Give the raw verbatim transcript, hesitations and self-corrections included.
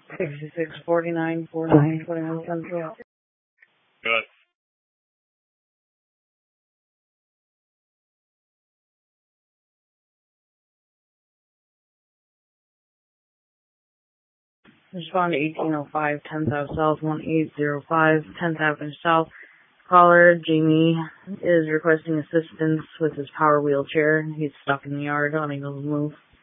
sixty-six forty-nine forty-nine twenty-one Central. Good. Respond to eighteen oh five, tenth Avenue South, one eight zero five, tenth Avenue South. Caller, Jamie, is requesting assistance with his power wheelchair. He's stuck in the yard, unable to move.